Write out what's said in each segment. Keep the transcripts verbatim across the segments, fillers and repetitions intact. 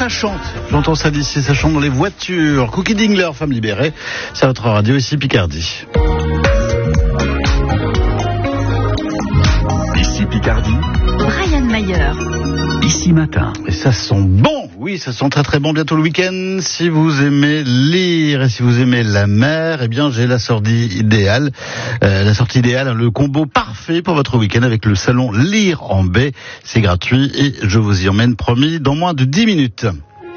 ça chante. J'entends ça d'ici, ça chante dans les voitures. Cookie Dingler, femme libérée. C'est votre radio ici Picardie. Ici Picardie. Brian Mayer. Ici matin. Et ça sent bon. Oui, ça sent très très bon. Bientôt le week-end. Si vous aimez lire et si vous aimez la mer, eh bien j'ai la sortie idéale. Euh, la sortie idéale, le combo parfait pour votre week-end avec le salon Lire en baie. C'est gratuit et je vous y emmène, promis, dans moins de dix minutes.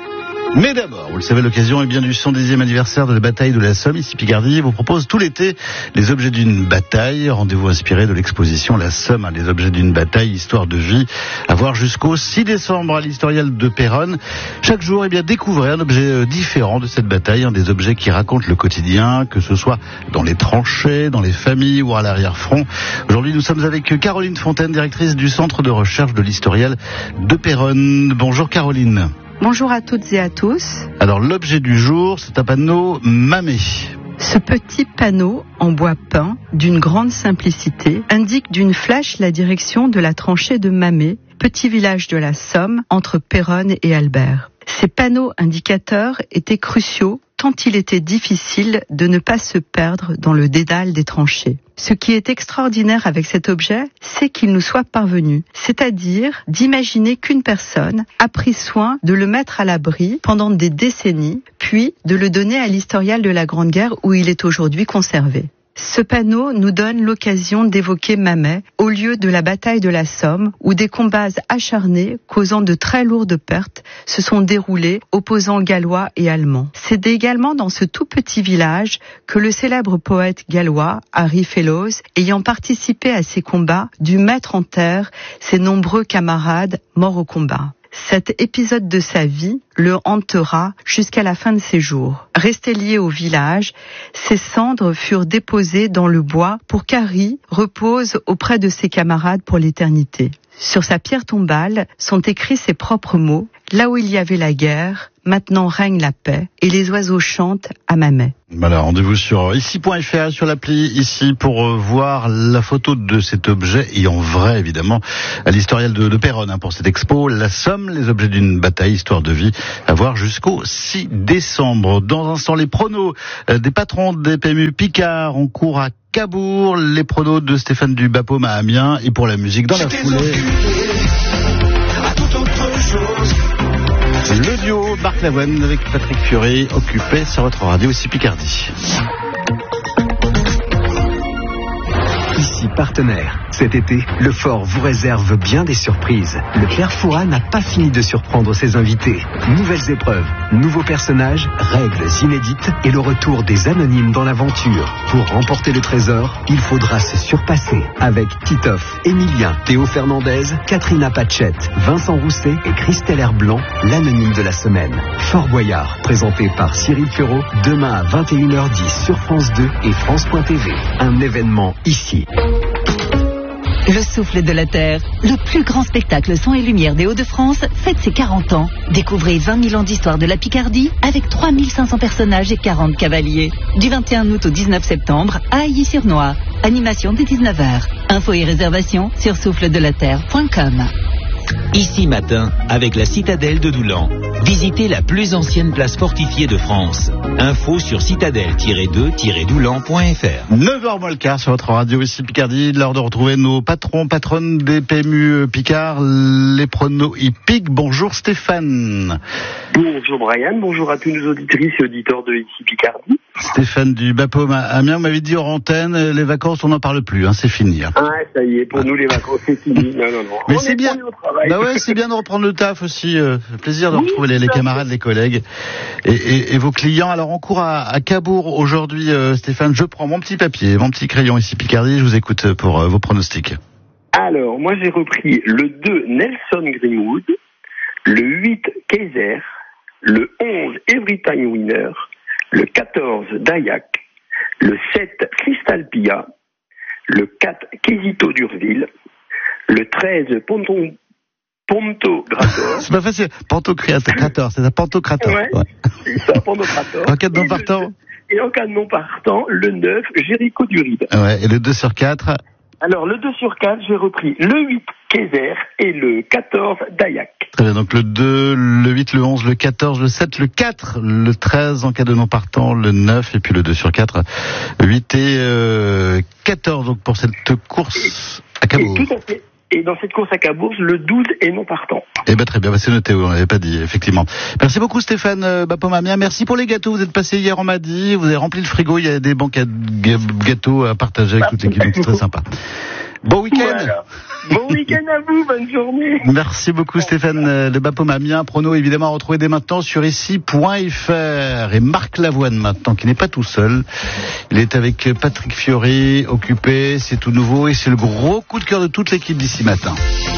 Mais d'abord, vous le savez, l'occasion est bien du cent dixième anniversaire de la bataille de la Somme. Ici Picardie vous propose tout l'été les objets d'une bataille. Rendez-vous inspiré de l'exposition La Somme, hein, les objets d'une bataille, histoire de vie, à voir jusqu'au six décembre à l'historial de Péronne. Chaque jour, eh bien, découvrez un objet différent de cette bataille, hein, des objets qui racontent le quotidien, que ce soit dans les tranchées, dans les familles ou à l'arrière-front. Aujourd'hui, nous sommes avec Caroline Fontaine, directrice du centre de recherche de l'historial de Péronne. Bonjour Caroline. Bonjour à toutes et à tous. Alors l'objet du jour, c'est un panneau Mamet. Ce petit panneau en bois peint, d'une grande simplicité, indique d'une flèche la direction de la tranchée de Mamet, petit village de la Somme, entre Péronne et Albert. Ces panneaux indicateurs étaient cruciaux tant il était difficile de ne pas se perdre dans le dédale des tranchées. Ce qui est extraordinaire avec cet objet, c'est qu'il nous soit parvenu, c'est-à-dire d'imaginer qu'une personne a pris soin de le mettre à l'abri pendant des décennies, puis de le donner à l'historial de la Grande Guerre où il est aujourd'hui conservé. Ce panneau nous donne l'occasion d'évoquer Mamet au lieu de la bataille de la Somme où des combats acharnés causant de très lourdes pertes se sont déroulés opposant Gallois et Allemands. C'est également dans ce tout petit village que le célèbre poète gallois Harry Fellows, ayant participé à ces combats, dut mettre en terre ses nombreux camarades morts au combat. Cet épisode de sa vie le hantera jusqu'à la fin de ses jours. Resté lié au village, ses cendres furent déposées dans le bois pour qu'Harry repose auprès de ses camarades pour l'éternité. Sur sa pierre tombale sont écrits ses propres mots. Là où il y avait la guerre, maintenant règne la paix et les oiseaux chantent à Mamet. Voilà, rendez-vous sur ici point f r, sur l'appli ici, pour euh, voir la photo de cet objet, et en vrai évidemment, à l'historial de, de Péronne, hein, pour cette expo, La Somme, les objets d'une bataille, histoire de vie, à voir jusqu'au six décembre. Dans un instant, les pronos euh, des patrons des P M U Picard en cours à Cabourg, les pronos de Stéphane du Bapaume à Amiens, et pour la musique dans la foulée, le duo Marc Lavoine avec Patrick Fiori, occupé sur votre radio ici Picardie. Ici partenaire. Cet été, le Fort vous réserve bien des surprises. Le Clair Fouras n'a pas fini de surprendre ses invités. Nouvelles épreuves, nouveaux personnages, règles inédites et le retour des anonymes dans l'aventure. Pour remporter le trésor, il faudra se surpasser. Avec Titoff, Emilien, Théo Fernandez, Katrina Pachette, Vincent Rousset et Christelle Herblanc, l'anonyme de la semaine. Fort Boyard, présenté par Cyril Ferraud, demain à vingt et une heures dix sur France deux et France point T V. Un événement ici. Le souffle de la Terre, le plus grand spectacle son et lumière des Hauts-de-France, fête ses quarante ans. Découvrez vingt mille ans d'histoire de la Picardie avec trois mille cinq cents personnages et quarante cavaliers. Du vingt et un août au dix-neuf septembre à Ailly-sur-Noire. Animation dès dix-neuf heures. Infos et réservations sur souffle de la terre point com. Ici matin, avec la citadelle de Doulan. Visitez la plus ancienne place fortifiée de France. Info sur citadelle tiret deux tiret doulan point f r. neuf heures moins le quart sur votre radio ici Picardie. L'heure de retrouver nos patrons, patronnes des P M U Picard, les pronos hippiques. Bonjour Stéphane. Bonjour Brian, bonjour à tous nos auditrices et auditeurs de ici Picardie. Stéphane du Bapaume à Amiens, vous m'avez dit hors antenne, les vacances on n'en parle plus, hein, c'est fini. Hein. Ah ça y est, pour ah. nous les vacances c'est fini. Non, non, non. Mais on c'est bien. Bah ouais, c'est bien de reprendre le taf aussi. Euh, plaisir de oui, retrouver les, les camarades, les collègues et, et, et vos clients. Alors on court à, à Cabourg aujourd'hui, euh, Stéphane. Je prends mon petit papier, mon petit crayon ici Picardie. Je vous écoute pour euh, vos pronostics. Alors moi j'ai repris le deux Nelson Greenwood, le huit Kaiser, le onze Everytime Winner, le quatorze Dayak, le sept Crystal Pia, le quatre Quesito d'Urville, le treize Ponton Pantocrator. C'est pas facile. Pantocrator, c'est ça, Pantocrator. Ouais, ouais. C'est ça, Pantocrator. En cas de non partant. Et en cas de non partant, le neuf Jéricho du Ride. Ouais, et le deux sur quatre. Alors, le deux sur quatre, j'ai repris le huit Kaiser et le quatorze Dayak. Très bien, donc le deux, le huit, le onze, le quatorze, le sept, le quatre, le treize en cas de non partant, le neuf et puis le deux sur quatre, huit et euh, quatorze donc pour cette course à Cabourg. Et tout à fait. Et dans cette course à Cabourg, le douze est non partant. Eh ben très bien, bah c'est noté, on l'avait pas dit, effectivement. Merci beaucoup Stéphane euh, Bapomamia, merci pour les gâteaux, vous êtes passé hier, on m'a dit, vous avez rempli le frigo, il y a des banques à gâteaux à partager avec toute l'équipe, donc c'est très sympa. Bon week-end. Voilà. Bon week-end à vous, bonne journée. Merci beaucoup Stéphane euh, Le Bapomamien. Prono évidemment à retrouver dès maintenant sur ici point f r. Et Marc Lavoine maintenant, qui n'est pas tout seul. Il est avec Patrick Fiori, occupé, c'est tout nouveau et c'est le gros coup de cœur de toute l'équipe d'ici matin.